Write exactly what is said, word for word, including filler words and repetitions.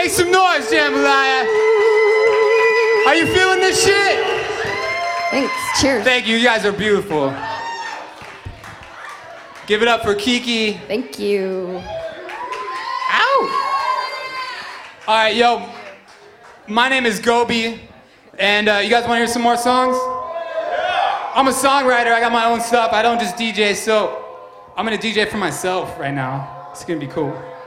Make some noise, Jambalaya. Are you feeling this shit? Thanks. Cheers. Thank you. You guys are beautiful. Give it up for Kiki. Thank you. Ow! All right, yo. My name is Gobi, and uh, you guys want to hear some more songs? I'm a songwriter. I got my own stuff. I don't just D J, so I'm gonna D J for myself right now. It's gonna be cool.